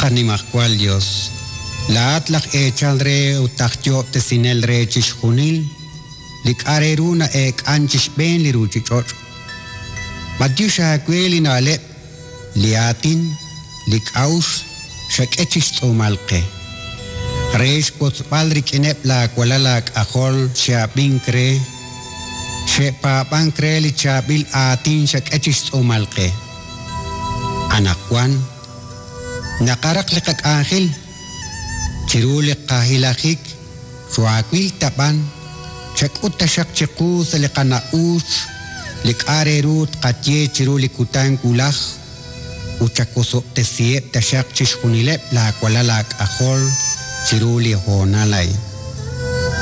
Animacual Dios. La atlach echalre utachyo tesinel re chishunil. Lik areruna anchish ben liruchichoch. Madyusha kweli na alep. Liatin. Lik aus. Shak echish tsumalke. Reish potzpalrik inep la kualalak ahol shabin kre. Shepa pankre li chabil atin shak echish tsumalke. Anakwan. Nakarak likak angel. Chirulik kahilakik. Suakwil tapan. Chak utasak chiku sa likana us. Lik arerut katye chirulik utang kulak. Uchakuso tesiep tasak chishkunilep la kualalak ahol. Chiruli honalay.